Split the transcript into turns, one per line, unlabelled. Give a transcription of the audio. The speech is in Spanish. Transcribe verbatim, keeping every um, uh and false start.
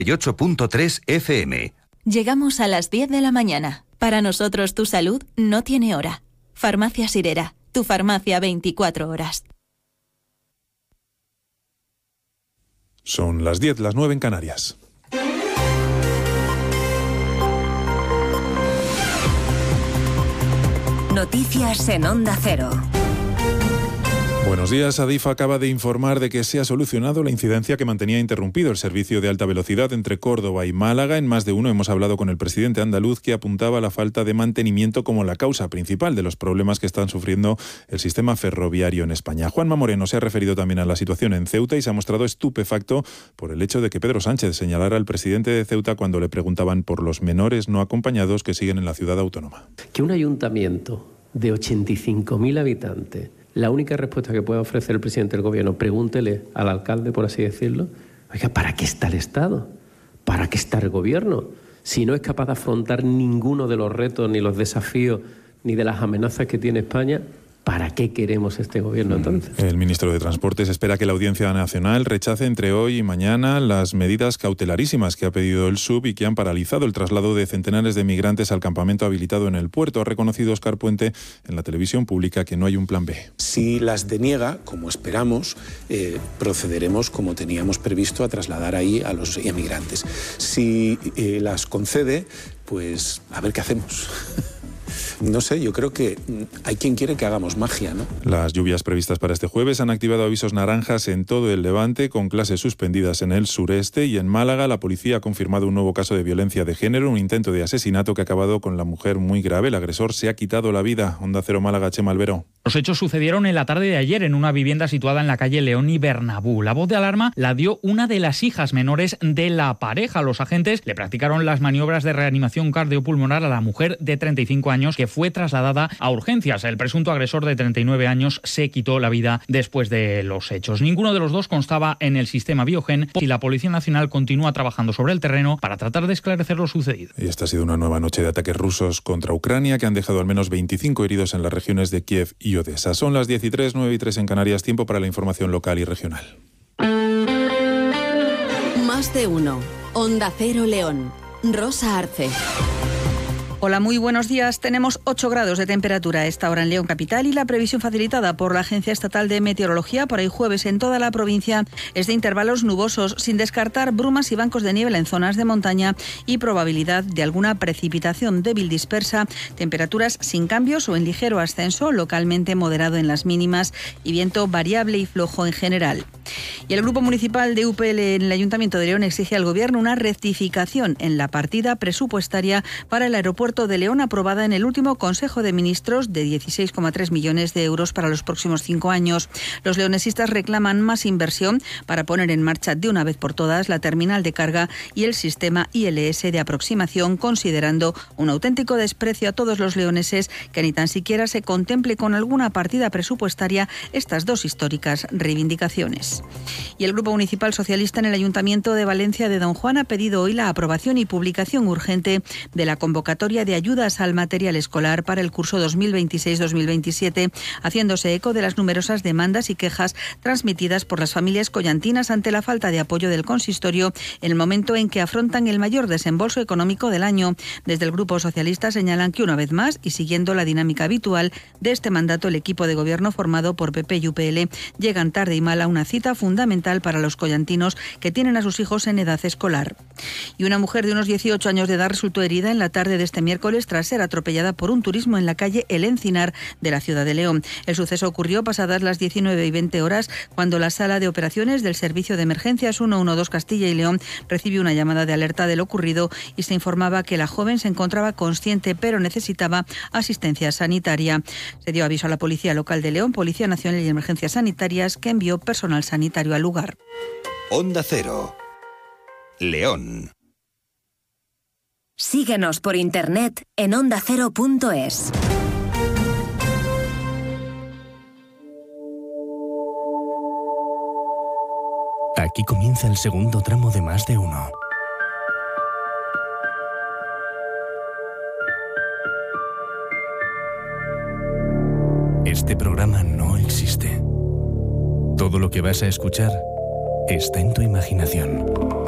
ocho punto tres F M.
Llegamos a las diez de la mañana. Para nosotros tu salud no tiene hora. Farmacia Sirera, tu farmacia veinticuatro horas.
Son las diez, las nueve en Canarias.
Noticias en Onda Cero.
Buenos días. Adif acaba de informar de que se ha solucionado la incidencia que mantenía interrumpido el servicio de alta velocidad entre Córdoba y Málaga. En más de uno hemos hablado con el presidente andaluz, que apuntaba a la falta de mantenimiento como la causa principal de los problemas que están sufriendo el sistema ferroviario en España. Juanma Moreno se ha referido también a la situación en Ceuta y se ha mostrado estupefacto por el hecho de que Pedro Sánchez señalara al presidente de Ceuta cuando le preguntaban por los menores no acompañados que siguen en la ciudad autónoma.
Que un ayuntamiento de ochenta y cinco mil habitantes, la única respuesta que puede ofrecer el presidente del gobierno, pregúntele al alcalde, por así decirlo, oiga, ¿para qué está el Estado? ¿Para qué está el gobierno? Si no es capaz de afrontar ninguno de los retos, ni los desafíos, ni de las amenazas que tiene España, ¿para qué queremos este gobierno entonces?
El ministro de Transportes espera que la Audiencia Nacional rechace entre hoy y mañana las medidas cautelarísimas que ha pedido el S U B y que han paralizado el traslado de centenares de migrantes al campamento habilitado en el puerto. Ha reconocido Óscar Puente en la televisión pública que no hay un plan B.
Si las deniega, como esperamos, eh, procederemos como teníamos previsto a trasladar ahí a los emigrantes. Si eh, las concede, pues a ver qué hacemos. No sé, yo creo que hay quien quiere que hagamos magia, ¿no?
Las lluvias previstas para este jueves han activado avisos naranjas en todo el Levante, con clases suspendidas en el sureste, y en Málaga la policía ha confirmado un nuevo caso de violencia de género, un intento de asesinato que ha acabado con la mujer muy grave. El agresor se ha quitado la vida. Onda Cero Málaga, Chema Albero.
Los hechos sucedieron en la tarde de ayer en una vivienda situada en la calle León y Bernabú. La voz de alarma la dio una de las hijas menores de la pareja. Los agentes le practicaron las maniobras de reanimación cardiopulmonar a la mujer de treinta y cinco años, que fue trasladada a urgencias. El presunto agresor de treinta y nueve años se quitó la vida después de los hechos. Ninguno de los dos constaba en el sistema Biogen y la Policía Nacional continúa trabajando sobre el terreno para tratar de esclarecer lo sucedido.
Y esta ha sido una nueva noche de ataques rusos contra Ucrania que han dejado al menos veinticinco heridos en las regiones de Kiev y Odessa. Son las diez y tres, nueve y tres en Canarias. Tiempo para la información local y regional.
Más de uno. Onda Cero León. Rosa Arce.
Hola, muy buenos días. Tenemos ocho grados de temperatura a esta hora en León capital y la previsión facilitada por la Agencia Estatal de Meteorología para hoy jueves en toda la provincia es de intervalos nubosos, sin descartar brumas y bancos de niebla en zonas de montaña y probabilidad de alguna precipitación débil dispersa, temperaturas sin cambios o en ligero ascenso, localmente moderado en las mínimas y viento variable y flojo en general. Y el Grupo Municipal de U P L en el Ayuntamiento de León exige al Gobierno una rectificación en la partida presupuestaria para el aeropuerto de León, aprobada en el último Consejo de Ministros, de dieciséis coma tres millones de euros para los próximos cinco años. Los leonesistas reclaman más inversión para poner en marcha de una vez por todas la terminal de carga y el sistema I L S de aproximación, considerando un auténtico desprecio a todos los leoneses que ni tan siquiera se contemple con alguna partida presupuestaria estas dos históricas reivindicaciones. Y el Grupo Municipal Socialista en el Ayuntamiento de Valencia de Don Juan ha pedido hoy la aprobación y publicación urgente de la convocatoria de ayudas al material escolar para el curso dos mil veintiséis dos mil veintisiete, haciéndose eco de las numerosas demandas y quejas transmitidas por las familias collantinas ante la falta de apoyo del consistorio en el momento en que afrontan el mayor desembolso económico del año. Desde el Grupo Socialista señalan que una vez más, y siguiendo la dinámica habitual de este mandato, el equipo de gobierno formado por P P y U P L llegan tarde y mal a una cita fundamental para los collantinos que tienen a sus hijos en edad escolar. Y una mujer de unos dieciocho años de edad resultó herida en la tarde de este miércoles tras ser atropellada por un turismo en la calle El Encinar de la ciudad de León. El suceso ocurrió pasadas las diecinueve y veinte horas, cuando la sala de operaciones del Servicio de Emergencias ciento doce Castilla y León recibió una llamada de alerta de lo ocurrido y se informaba que la joven se encontraba consciente pero necesitaba asistencia sanitaria. Se dio aviso a la Policía Local de León, Policía Nacional y Emergencias Sanitarias, que envió personal sanitario al lugar.
Onda Cero. León.
Síguenos por internet en onda cero punto es.
Aquí comienza el segundo tramo de Más de Uno. Este programa no existe. Todo lo que vas a escuchar está en tu imaginación.